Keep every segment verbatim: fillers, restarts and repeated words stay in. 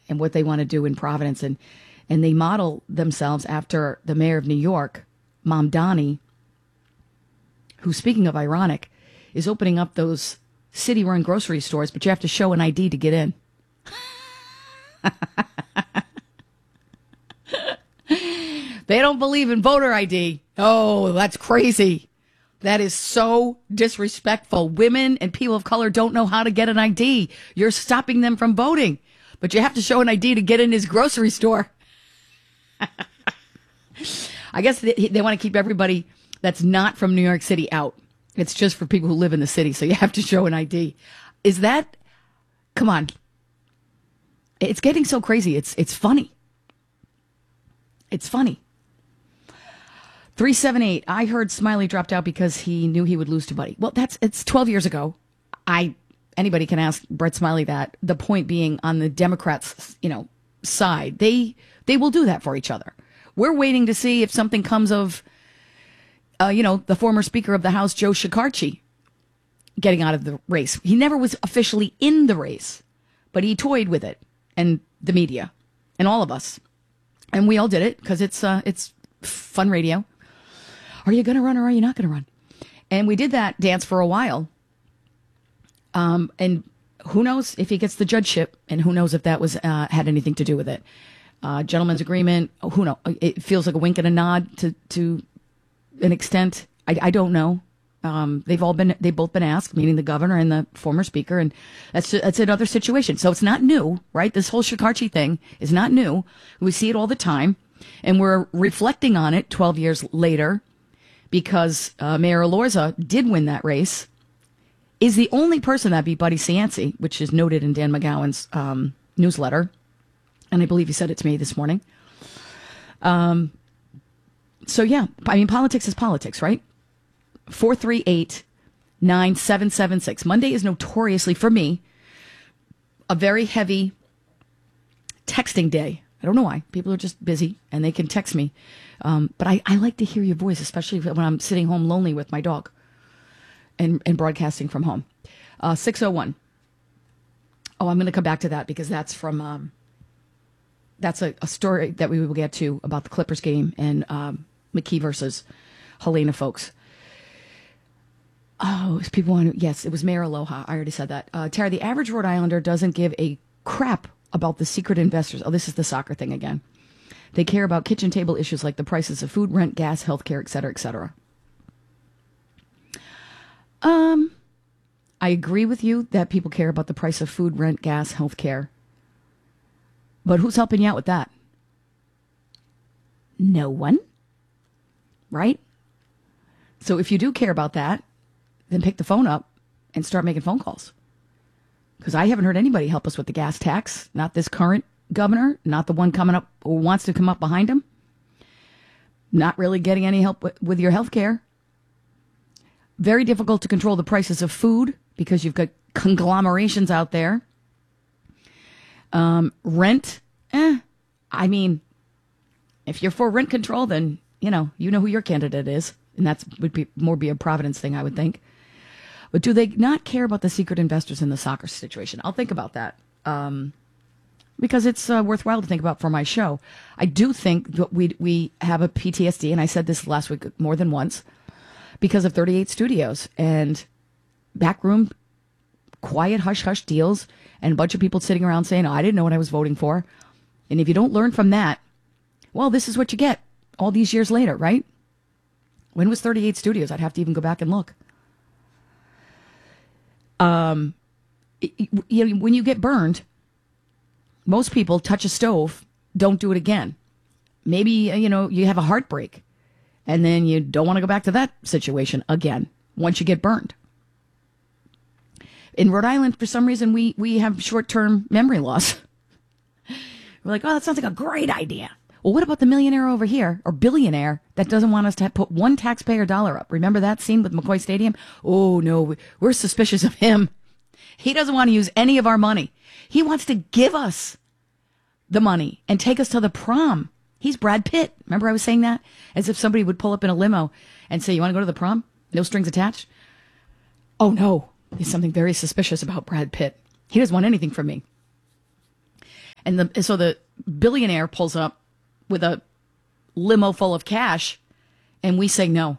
and what they want to do in Providence. And, and they model themselves after the mayor of New York, Mamdani, who, speaking of ironic, is opening up those city-run grocery stores, but you have to show an I D to get in. They don't believe in voter I D. Oh, that's crazy. That is so disrespectful. Women and people of color don't know how to get an I D. You're stopping them from voting, but you have to show an I D to get in his grocery store. I guess they, they want to keep everybody that's not from New York City out. It's just for people who live in the city, so you have to show an I D. Is that... Come on. It's getting so crazy. It's it's funny. It's funny. three seven eight, I heard Smiley dropped out because he knew he would lose to Buddy. Well, that's it's twelve years ago. I anybody can ask Brett Smiley that. The point being, on the Democrats, you know, side, they they will do that for each other. We're waiting to see if something comes of, uh, you know, the former Speaker of the House, Joe Shekarchi, getting out of the race. He never was officially in the race, but he toyed with it, and the media, and all of us, and we all did it because it's uh, it's fun radio. Are you going to run or are you not going to run? And we did that dance for a while. Um, and who knows if he gets the judgeship, and who knows if that was uh, had anything to do with it. Uh, gentleman's agreement. Oh, who knows? It feels like a wink and a nod to to an extent. I, I don't know. Um, they've all been they've both been asked, meaning the governor and the former speaker, and that's that's another situation. So it's not new, right? This whole Shekarchi thing is not new. We see it all the time, and we're reflecting on it twelve years later. Because uh, Mayor Elorza did win that race, is the only person that beat Buddy Cianci, which is noted in Dan McGowan's um, newsletter. And I believe he said it to me this morning. Um. So, yeah, I mean, politics is politics, right? four three eight, nine seven seven six. Monday is notoriously, for me, a very heavy texting day. I don't know why. People are just busy, and they can text me. Um, but I, I like to hear your voice, especially when I'm sitting home lonely with my dog and, and broadcasting from home. Uh, six oh one. Oh, I'm going to come back to that because that's from, um, that's a, a story that we will get to about the Clippers game and um, McKee versus Helena folks. Oh, people want to, yes, it was Mayor Aloha. I already said that. Uh, Tara, the average Rhode Islander doesn't give a crap about the secret investors. Oh, this is the soccer thing again. They care about kitchen table issues like the prices of food, rent, gas, healthcare, et cetera, et cetera. Um, I agree with you that people care about the price of food, rent, gas, healthcare. But who's helping you out with that? No one. Right? So if you do care about that, then pick the phone up and start making phone calls. Because I haven't heard anybody help us with the gas tax. Not this current governor, not the one coming up or wants to come up behind him. Not really getting any help with, with your health care. Very difficult to control the prices of food because you've got conglomerations out there. Um, rent, eh, I mean, if you're for rent control, then, you know, you know who your candidate is. And that would be more be a Providence thing, I would think. But do they not care about the secret investors in the soccer situation? I'll think about that. Um, because it's uh, worthwhile to think about for my show. I do think that we we have a P T S D, and I said this last week more than once, because of thirty-eight studios and backroom, quiet hush-hush deals, and a bunch of people sitting around saying, oh, I didn't know what I was voting for. And if you don't learn from that, well, this is what you get all these years later, right? When was thirty-eight studios? I'd have to even go back and look. Um, you know, when you get burned, most people touch a stove, don't do it again. Maybe, you know, you have a heartbreak, and then you don't want to go back to that situation again once you get burned. In Rhode Island, for some reason, we, we have short-term memory loss. We're like, oh, that sounds like a great idea. Well, what about the millionaire over here, or billionaire, that doesn't want us to put one taxpayer dollar up? Remember that scene with McCoy Stadium? Oh, no, we're suspicious of him. He doesn't want to use any of our money. He wants to give us the money and take us to the prom. He's Brad Pitt. Remember I was saying that? As if somebody would pull up in a limo and say, you want to go to the prom? No strings attached? Oh, no. There's something very suspicious about Brad Pitt. He doesn't want anything from me. And the so the billionaire pulls up with a limo full of cash, and we say no.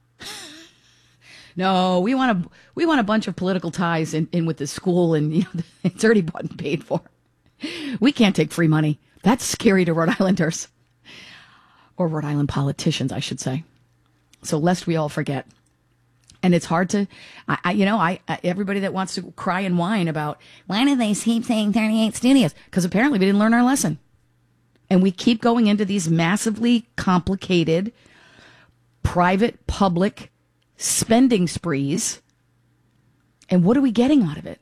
No, we want a we want a bunch of political ties in, in with the school, and you know, it's already bought and paid for. We can't take free money. That's scary to Rhode Islanders, or Rhode Island politicians, I should say. So lest we all forget. And it's hard to, I, I, you know, I, I everybody that wants to cry and whine about why do they keep saying thirty-eight studios? Because apparently we didn't learn our lesson, and we keep going into these massively complicated, private, public spending sprees. And what are we getting out of it?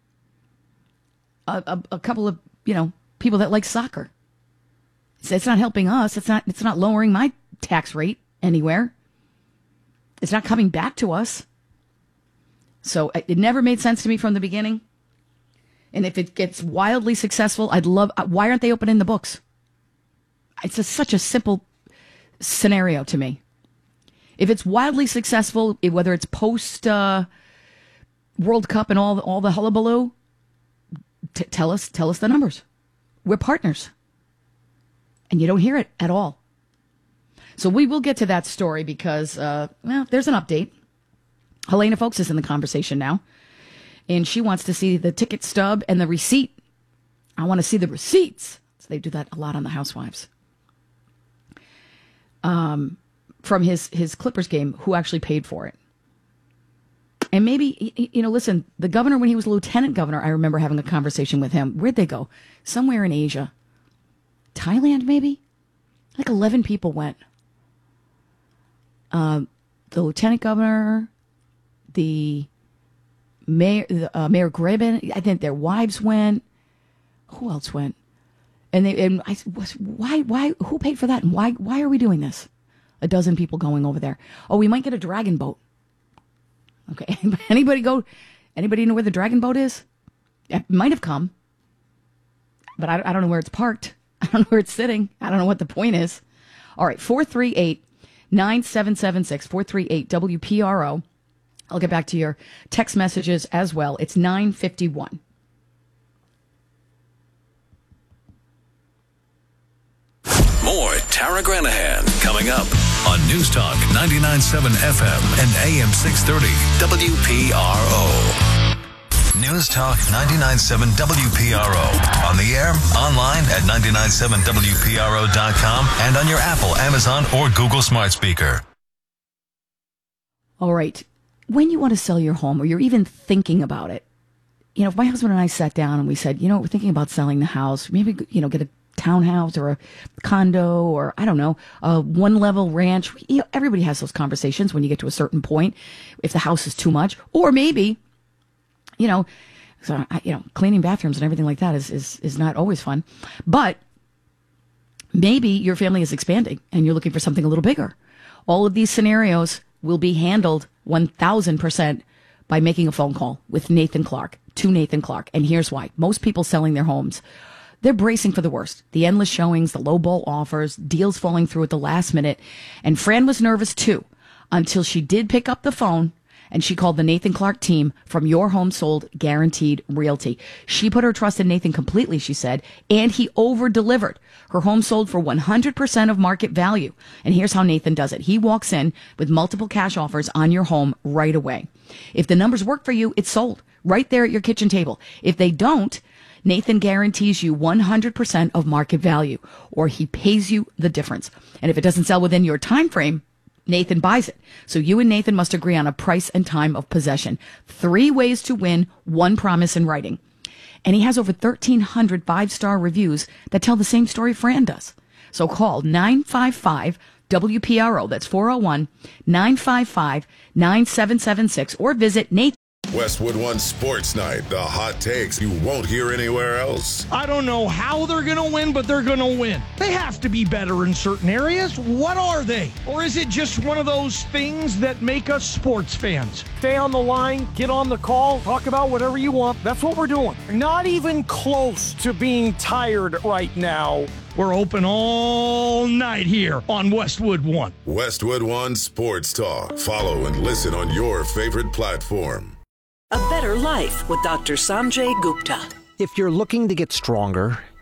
A, a, a couple of, you know, people that like soccer. It's, it's not helping us. It's not. It's not lowering my tax rate anywhere. It's not coming back to us. So it never made sense to me from the beginning. And if it gets wildly successful, I'd love. Why aren't they opening the books? It's a, such a simple scenario to me. If it's wildly successful, whether it's post uh, World Cup and all all the hullabaloo, t- tell us tell us the numbers. We're partners, and you don't hear it at all. So we will get to that story because, uh, well, there's an update. Helena Folks is in the conversation now, and she wants to see the ticket stub and the receipt. I want to see the receipts. So they do that a lot on the Housewives. Um, from his, his Clippers game, who actually paid for it. And maybe, you know, listen, the governor, when he was lieutenant governor, I remember having a conversation with him. Where'd they go? Somewhere in Asia. Thailand, maybe? Like eleven people went. Uh, the lieutenant governor, the mayor, the, uh, Mayor Graben, I think their wives went. Who else went? And they and I was why why who paid for that? And why why are we doing this? A dozen people going over there. Oh, we might get a dragon boat. Okay, anybody go? Anybody know where the dragon boat is? It might have come, but I, I don't know where it's parked. I don't know where it's sitting. I don't know what the point is. All right, four three eight. nine seven seven six, four three eight, W P R O. I'll get back to your text messages as well. It's nine fifty-one. More Tara Granahan coming up on News Talk ninety-nine point seven F M and A M six thirty W P R O. News Talk ninety-nine point seven W P R O. On the air, online at nine nine seven W P R O dot com, and on your Apple, Amazon, or Google smart speaker. All right. When you want to sell your home, or you're even thinking about it, you know, if my husband and I sat down and we said, you know, we're thinking about selling the house, maybe, you know, get a townhouse or a condo or, I don't know, a one-level ranch. You know, everybody has those conversations when you get to a certain point, if the house is too much, or maybe, you know, so, you know, cleaning bathrooms and everything like that is, is, is not always fun. But maybe your family is expanding and you're looking for something a little bigger. All of these scenarios will be handled one thousand percent by making a phone call with Nathan Clark, to Nathan Clark. And here's why. Most people selling their homes, they're bracing for the worst. The endless showings, the lowball offers, deals falling through at the last minute. And Fran was nervous too, until she did pick up the phone and she called the Nathan Clark team from Your Home Sold Guaranteed Realty. She put her trust in Nathan completely, she said, and he over-delivered. Her home sold for one hundred percent of market value. And here's how Nathan does it. He walks in with multiple cash offers on your home right away. If the numbers work for you, it's sold right there at your kitchen table. If they don't, Nathan guarantees you one hundred percent of market value, or he pays you the difference. And if it doesn't sell within your time frame, Nathan buys it. So you and Nathan must agree on a price and time of possession. Three ways to win, one promise in writing. And he has over thirteen hundred five-star reviews that tell the same story Fran does. So call nine five five W P R O. That's four oh one, nine five five, nine seven seven six. Or visit Nathan. Westwood One Sports Night. The hot takes you won't hear anywhere else. I don't know how they're going to win, but they're going to win. They have to be better in certain areas. What are they? Or is it just one of those things that make us sports fans? Stay on the line, get on the call, talk about whatever you want. That's what we're doing. Not even close to being tired right now. We're open all night here on Westwood One. Westwood One Sports Talk. Follow and listen on your favorite platform. A better life with Doctor Sanjay Gupta. If you're looking to get stronger,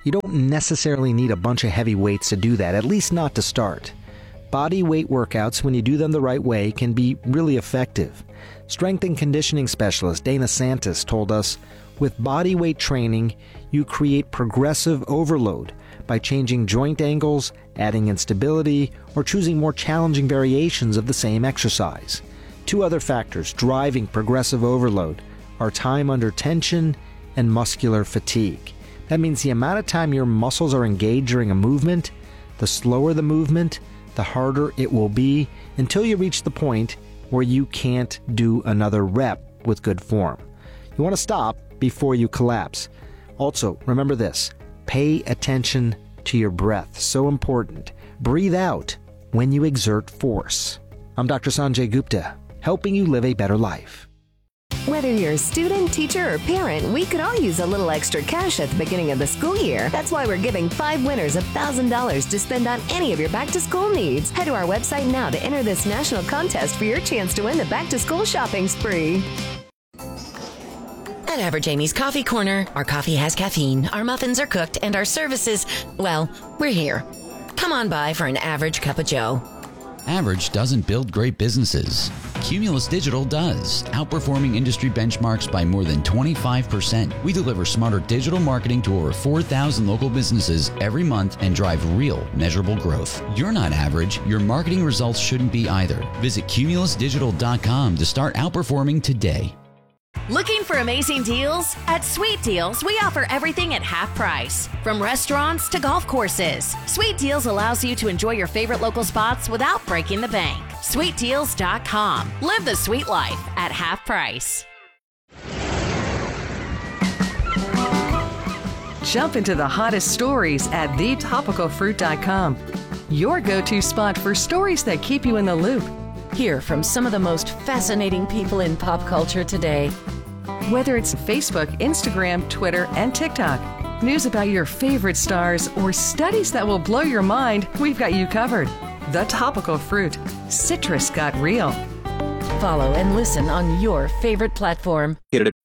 You don't necessarily need a bunch of heavy weights to do that, at least not to start. Body weight workouts, when you do them the right way, can be really effective. Strength and conditioning specialist Dana Santis told us, with body weight training, you create progressive overload by changing joint angles, adding instability, or choosing more challenging variations of the same exercise. Two other factors driving progressive overload are time under tension and muscular fatigue. That means the amount of time your muscles are engaged during a movement, the slower the movement, the harder it will be until you reach the point where you can't do another rep with good form. You want to stop before you collapse. Also, remember this, pay attention to your breath. So important. Breathe out when you exert force. I'm Doctor Sanjay Gupta, helping you live a better life. Whether you're a student, teacher, or parent, we could all use a little extra cash at the beginning of the school year. That's why we're giving five winners one thousand dollars to spend on any of your back-to-school needs. Head to our website now to enter this national contest for your chance to win the back-to-school shopping spree. At Average Amy's Coffee Corner, our coffee has caffeine, our muffins are cooked, and our services, well, we're here. Come on by for an average cup of joe. Average doesn't build great businesses. Cumulus Digital does, outperforming industry benchmarks by more than twenty-five percent. We deliver smarter digital marketing to over four thousand local businesses every month and drive real, measurable growth. You're not average. Your marketing results shouldn't be either. Visit cumulus digital dot com to start outperforming today. Looking for amazing deals? At Sweet Deals, we offer everything at half price. From restaurants to golf courses, Sweet Deals allows you to enjoy your favorite local spots without breaking the bank. sweet deals dot com. Live the sweet life at half price. Jump into the hottest stories at the topical fruit dot com. Your go-to spot for stories that keep you in the loop. Hear from some of the most fascinating people in pop culture today. Whether it's Facebook, Instagram, Twitter, and TikTok, news about your favorite stars, or studies that will blow your mind, we've got you covered. The Topical Fruit. Citrus got real. Follow and listen on your favorite platform.